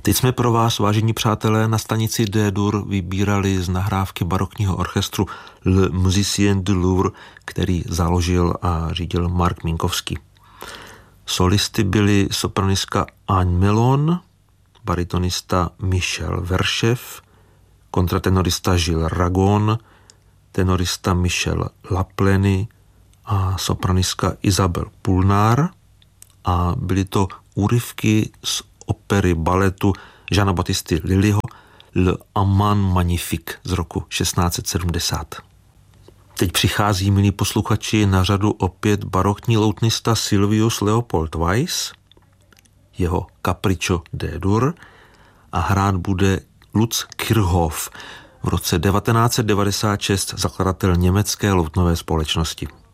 Teď jsme pro vás, vážení přátelé, na stanici D-dur vybírali z nahrávky barokního orchestru Le Musicien du Louvre, který založil a řídil Mark Minkovský. Solisty byli sopranistka Anne Melon, baritonista Michel Veršev, kontratenorista Gilles Ragon, tenorista Michel Lapleny a sopranistka Isabelle Pulnár, a byly to úryvky z opery baletu Jeana Baptisty Lullyho Le Amant Magnifique z roku 1670. Teď přichází, milí posluchači, na řadu opět barokní loutnista Sylvius Leopold Weiss, jeho Capriccio D-dur, a hrát bude Lutz Kirchhoff, v roce 1996 zakladatel německé loutnové společnosti.